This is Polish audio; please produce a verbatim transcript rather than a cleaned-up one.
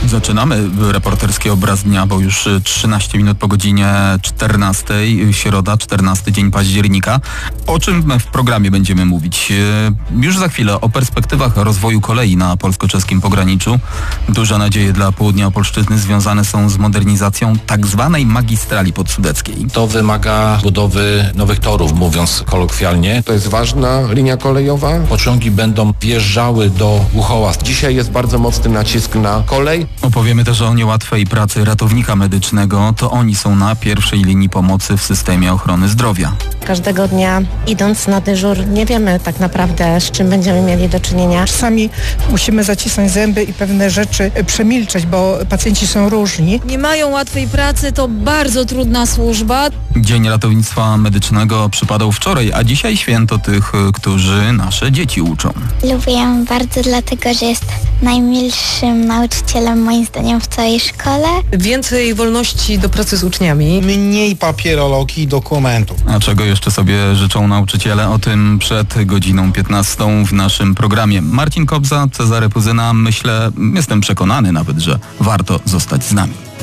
Zaczynamy reporterski obraz dnia, bo już trzynaście minut po godzinie czternastej, środa, czternasty dzień października. O czym w programie będziemy mówić? Już za chwilę o perspektywach rozwoju kolei na polsko-czeskim pograniczu. Duże nadzieje dla południa Opolszczyzny związane są z modernizacją tak zwanej magistrali podsudeckiej. To wymaga budowy nowych torów, mówiąc kolokwialnie. To jest ważna linia kolejowa. Pociągi będą wjeżdżały do Łuchowa. Dzisiaj jest bardzo mocny nacisk na kolej. Opowiemy też o niełatwej pracy ratownika medycznego. To oni są na pierwszej linii pomocy w systemie ochrony zdrowia. Każdego dnia idąc na dyżur nie wiemy tak naprawdę, z czym będziemy mieli do czynienia. Czasami musimy zacisnąć zęby i pewne rzeczy przemilczeć, bo pacjenci są różni. Nie mają łatwej pracy, to bardzo trudna służba. Dzień Ratownictwa Medycznego przypadał wczoraj, a dzisiaj święto tych, którzy nasze dzieci uczą. Lubię ją bardzo dlatego, że jest najmilszym nauczycielem moim zdaniem w całej szkole. Więcej wolności do pracy z uczniami. Mniej papierologii i dokumentów. A czego jeszcze sobie życzą nauczyciele? O tym przed godziną piętnastą w naszym programie. Marcin Kobza, Cezary Puzyna. Myślę, jestem przekonany nawet, że warto zostać z nami.